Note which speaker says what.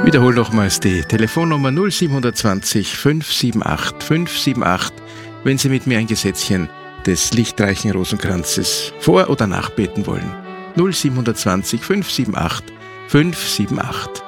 Speaker 1: Wiederhole nochmals die Telefonnummer 0720 578 578, wenn Sie mit mir ein Gesetzchen des lichtreichen Rosenkranzes vor- oder nachbeten wollen. 0720 578 578.